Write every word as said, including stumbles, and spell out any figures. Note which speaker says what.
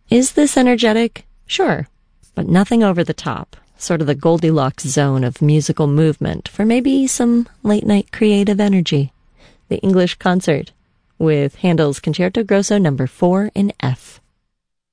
Speaker 1: Is this energetic? Sure, but nothing over the top. Sort of the Goldilocks zone of musical movement for maybe some late-night creative energy. The English Concert with Handel's Concerto Grosso number four in F.